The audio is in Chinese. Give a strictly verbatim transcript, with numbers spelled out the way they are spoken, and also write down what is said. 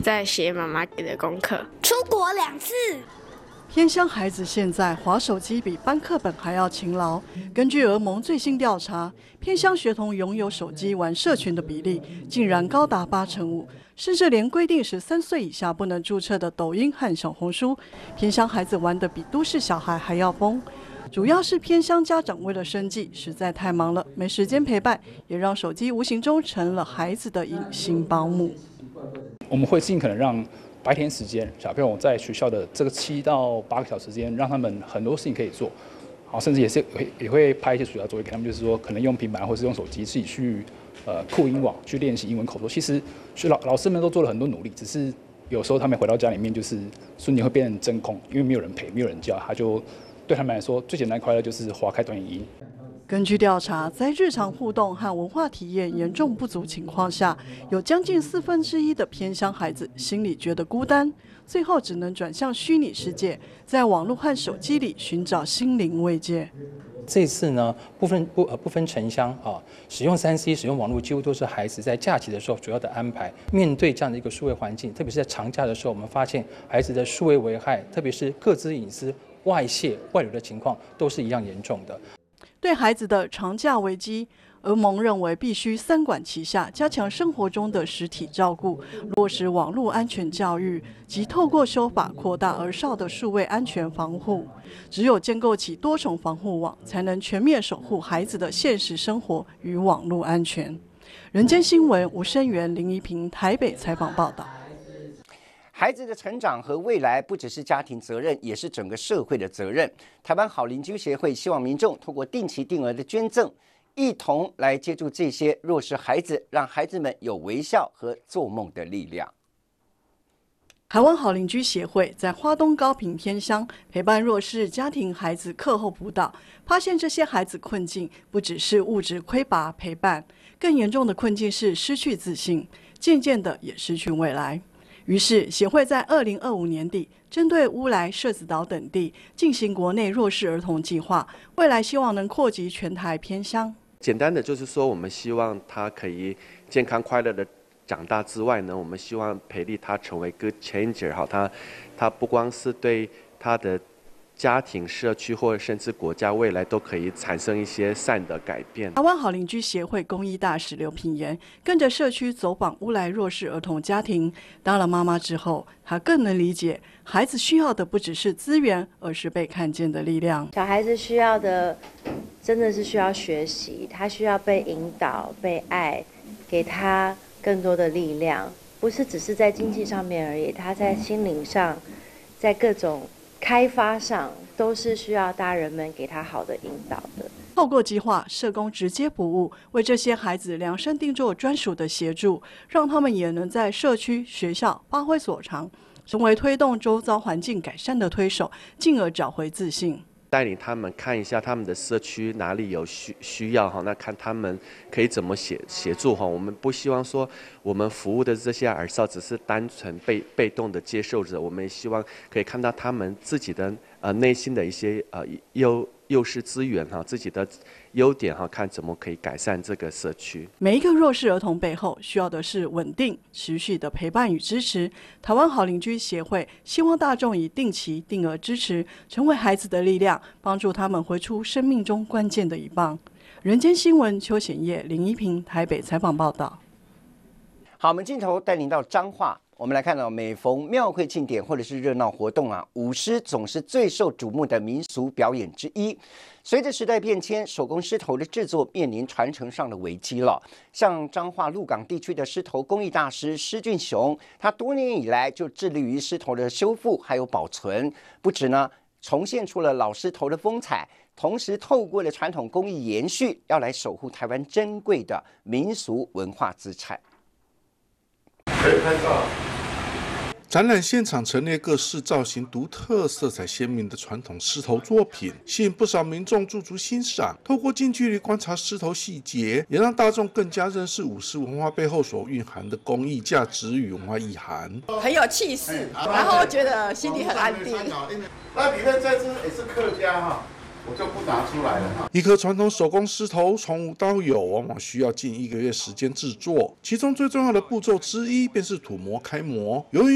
在写妈妈给的功课。 出国两次。 偏乡孩子现在滑手机比搬课本还要勤劳。根据儿盟最新调查，偏乡学童拥有手机玩社群的比例竟然高达八成五，甚至连规定十三岁以下不能注册的抖音和小红书，偏乡孩子玩得比都市小孩还要疯。主要是偏乡家长为了生计实在太忙了，没时间陪伴，也让手机无形中成了孩子的隐形保姆。 我们会尽可能让白天时间，小朋友在学校的这个七到八个小时间，让他们很多事情可以做，好，甚至也是会也会拍一些暑假作业给他们，就是说可能用平板或是用手机自己去呃酷英网去练习英文口说。其实学老老师们都做了很多努力，只是有时候他们回到家里面，就是瞬间会变成真空，因为没有人陪，没有人教，他就对他们来说最简单快乐就是划开短影音。 根据调查，在日常互动和文化体验严重不足情况下，有将近四分之一的偏乡孩子心里觉得孤单，最后只能转向虚拟世界，在网络和手机里寻找心灵慰藉。 这次呢，不分不呃不分城乡啊，使用三 C 使用网络几乎都是孩子在假期的时候主要的安排。面对这样的一个数位环境，特别是在长假的时候，我们发现孩子的数位危害，特别是个资隐私外泄外流的情况，都是一样严重的。 对孩子的长假危机，儿盟认为必须三管齐下，加强生活中的实体照顾，落实网络安全教育，及透过修法扩大儿少的数位安全防护。只有建构起多重防护网，才能全面守护孩子的现实生活与网络安全。人间新闻吴声源、林怡平台北采访报道。 孩子的成长和未来不只是家庭责任，也是整个社会的责任。台湾好邻居协会希望民众透过定期定额的捐赠，一同来接住这些弱势孩子，让孩子们有微笑和做梦的力量。 台湾好邻居协会在花东高屏偏乡陪伴弱势家庭孩子课后辅导，发现这些孩子困境不只是物质匮乏陪伴，更严重的困境是失去自信，渐渐的也失去未来。于是，协会在二零二五年底，针对乌来、社子岛等地进行国内弱势儿童计划，未来希望能扩及全台偏乡。 简单的就是说，我们希望他可以健康快乐的长大之外呢，我们希望培力他成为 good changer， 好，他他不光是对他的家庭、社区或者甚至国家未来都可以产生一些善的改变。 台湾好邻居协会公益大使刘品言跟着社区走访乌来弱势儿童家庭，当了妈妈之后，她更能理解孩子需要的不只是资源，而是被看见的力量。 小孩子需要的真的是需要学习，他需要被引导、被爱，给他更多的力量，不是只是在经济上面而已，他在心灵上，在各种开发上都是需要大人们给他好的引导的。 透过计划，社工直接服务，为这些孩子量身定做专属的协助，让他们也能在社区、学校发挥所长，成为推动周遭环境改善的推手，进而找回自信。 带领他们看一下他们的社区哪里有需需要哈，那看他们可以怎么协协助哈。我们不希望说我们服务的这些儿少只是单纯被被动的接受者，我们也希望可以看到他们自己的呃内心的一些呃优优势资源哈，自己的优点哈，看怎么可以改善这个社区。 每一个弱势儿童背后需要的是稳定、持续的陪伴与支持。台湾好邻居协会希望大众以定期定额支持，成为孩子的力量，帮助他们回出生命中关键的一棒。人间新闻邱显业、林怡平台北采访报道。 好，我们镜头带您到彰化。我们来看到，每逢庙会庆典或者是热闹活动啊，舞狮总是最受瞩目的民俗表演之一。随着时代变迁，手工狮头的制作面临传承上的危机了。像彰化鹿港地区的狮头工艺大师施俊雄，他多年以来就致力于狮头的修复还有保存，不止呢重现出了老狮头的风采，同时透过了传统工艺延续，要来守护台湾珍贵的民俗文化资产。 可以拍照。展览现场陈列各式造型独特、色彩鲜明的传统狮头作品，吸引不少民众驻足欣赏。透过近距离观察狮头细节，也让大众更加认识舞狮文化背后所蕴含的工艺价值与文化意涵。 很有气势，然后觉得心里很安定。 那里面这只也是客家哈， 我就不拿出来了。一颗传统手工狮头，从无到有，往往需要近一个月时间制作。其中最重要的步骤之一，便是土模开模。由于